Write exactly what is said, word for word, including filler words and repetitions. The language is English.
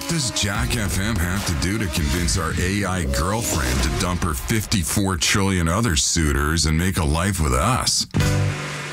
does Jack F M have to do to convince our A I girlfriend to dump her fifty-four trillion other suitors and make a life with us?